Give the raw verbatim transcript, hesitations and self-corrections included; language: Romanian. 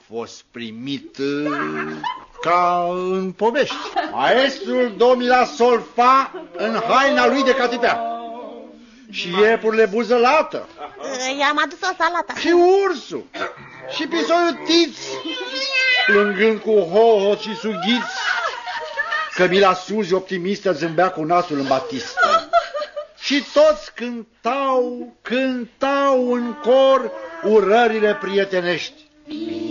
fost primit ca în povești. Maestrul Domila Solfa în haina lui de catitea. Și iepurile buzălată. I-am adus o salată. Și ursul. Și pisoiul Tiț, plângând cu hohot și sughiți. Cămila Suzi, optimistă, zâmbea cu nasul în batistă. Și toți cântau, cântau în cor urările prietenești.